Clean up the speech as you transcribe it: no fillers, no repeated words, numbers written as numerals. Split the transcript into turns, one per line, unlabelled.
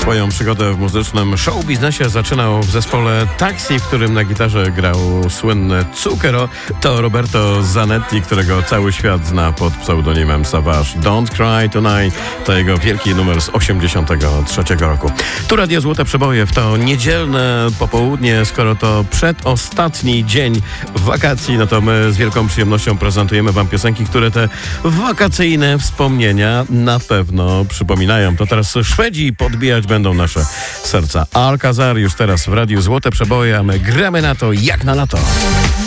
Swoją przygodę w muzycznym show biznesie zaczynał w zespole Taxi, w którym na gitarze grał słynny Zucchero. To Roberto Zanetti, którego cały świat zna pod pseudonimem Savage. Don't Cry Tonight to jego wielki numer z 1983 roku. Tu Radio Złote Przeboje w to niedzielne popołudnie. Skoro to przedostatni dzień wakacji, no to my z wielką przyjemnością prezentujemy wam piosenki, które te wakacyjne wspomnienia na pewno przypominają. To teraz Szwedzi podbijać będą nasze serca. Alcazar już teraz w Radiu Złote Przeboje, a my gramy na to jak na lato.